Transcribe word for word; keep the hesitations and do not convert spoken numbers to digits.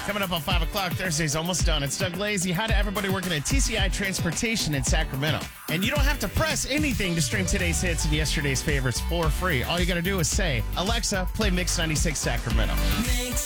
Coming up on five o'clock, Thursday's almost done. It's Doug Lazy. Hi to everybody working at T C I Transportation in Sacramento. And you don't have to press anything to stream today's hits and yesterday's favorites for free. All you got to do is say, Alexa, play Mix ninety-six Sacramento. Mix